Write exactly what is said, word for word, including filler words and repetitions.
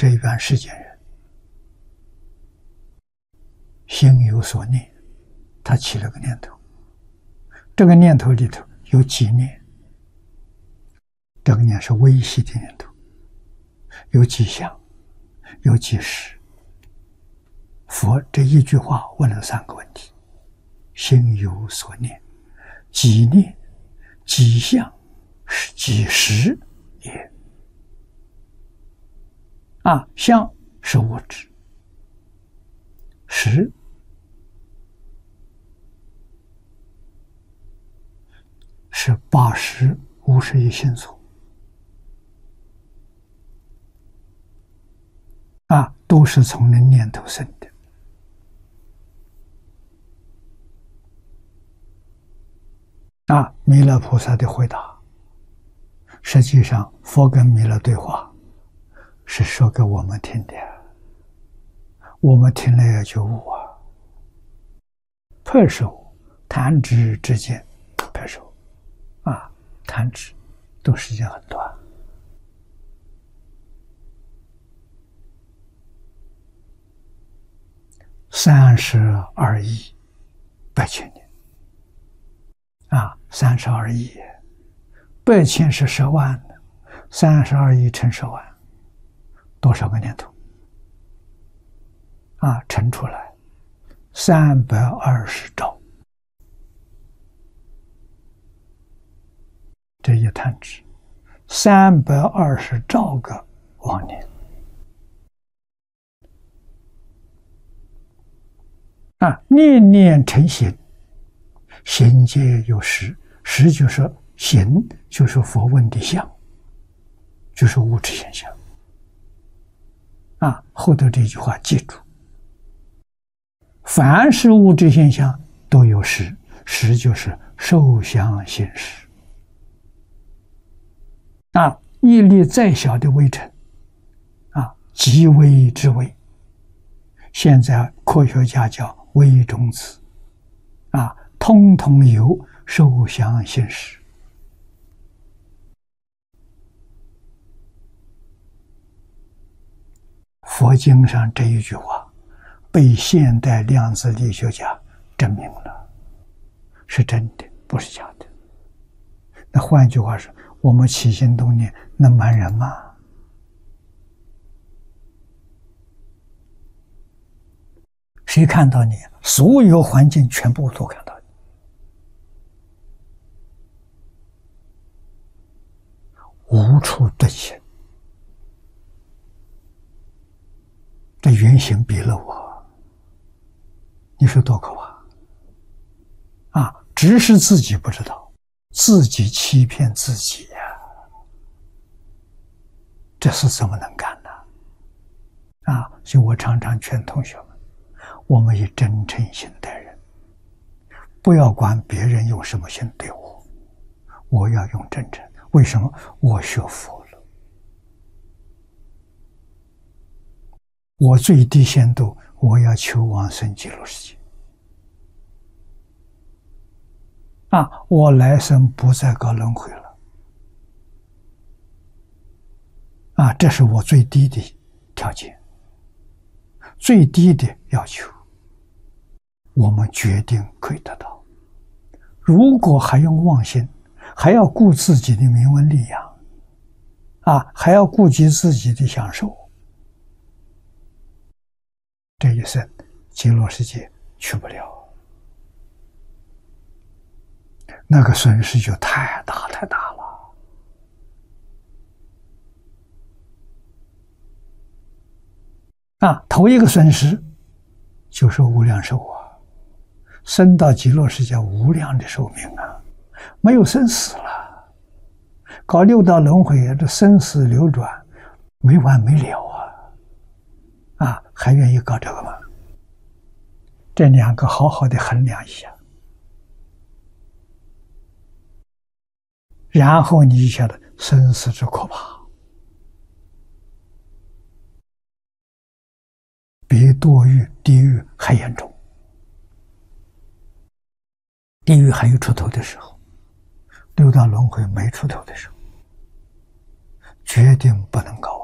这一般世间人心有所念，他起了个念头，这个念头里头有几念，这个念是微细的念头，有几相，有几时。佛这一句话问了三个问题：心有所念，几念，几相，是几时也。啊，相是物质，时是八识五十一心所。啊，都是从那念头生的。啊，弥勒菩萨的回答，实际上佛跟弥勒对话是说给我们听的，我们听了也就悟啊。拍手弹指之间，拍手啊，弹指都时间很短。三十二亿八千年啊，三十二亿，八千是十万的，三十二亿乘十万，多少个念头啊？乘出来三百二十兆，这一弹指，三百二十兆个妄念。啊，念念成形，形皆有实，实就是形，就是佛问的相，就是物质现象。啊，后头这句话记住，凡是物质现象都有实，实就是受想行识。啊，一粒再小的微尘，啊，极微之微，现在科学家叫微中子，啊，通通有受想行识。佛经上这一句话被现代量子力学家证明了，是真的，不是假的。那换句话说，我们起心动念能瞒人吗？谁看到你？所有环境全部都看到你。无处遁形。这原形比了我，你说多可怕啊！只是自己不知道，自己欺骗自己呀、啊，这是怎么能干呢？啊！所以我常常劝同学们，我们以真诚心待人，不要管别人用什么心对我，我要用真诚。为什么？我学佛了，我最低限度我要求往生极乐世界啊！我来生不再搞轮回了啊！这是我最低的条件，最低的要求，我们决定可以得到。如果还用妄心，还要顾自己的名闻利养啊，还要顾及自己的享受，这一生极乐世界去不了，那个损失就太大太大了。啊，头一个损失就是无量寿啊，生到极乐世界无量的寿命啊，没有生死了，搞六道轮回，这生死流转没完没了啊！啊，还愿意搞这个吗？这两个好好的衡量一下，然后你就晓得生死之可怕，比堕狱、地狱还严重。地狱还有出头的时候，六道轮回没出头的时候，决定不能搞。